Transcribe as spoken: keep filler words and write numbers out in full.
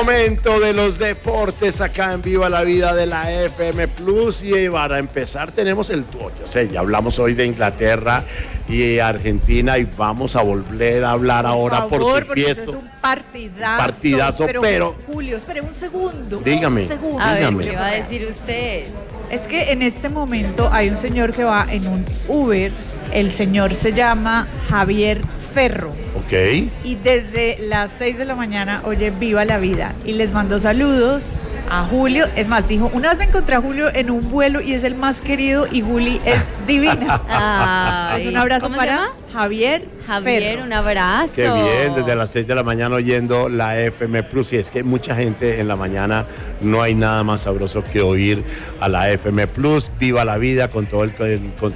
Momento de los deportes acá en Viva la Vida de la F M Plus, y para empezar tenemos el tuyo. O sea, ya hablamos hoy de Inglaterra y Argentina y vamos a volver a hablar por ahora favor, por supuesto. porque eso es un partidazo. Partidazo, pero, pero Julio, espere un segundo. Dígame, un segundo. A ver, dígame. ¿qué va a decir usted? Es que en este momento hay un señor que va en un Uber. El señor se llama Javier Ferro. Ok. Y desde las seis de la mañana oye Viva la Vida. Y les mando saludos a Julio. Es más, dijo, una vez me encontré a Julio en un vuelo y es el más querido y Juli es divina. Ay, Es un abrazo ¿cómo se para llama? Javier Javier, Ferro. un abrazo. Qué bien, desde las seis de la mañana oyendo la F M Plus. Y es que mucha gente en la mañana no hay nada más sabroso que oír a la F M Plus. Viva la Vida con todo el, con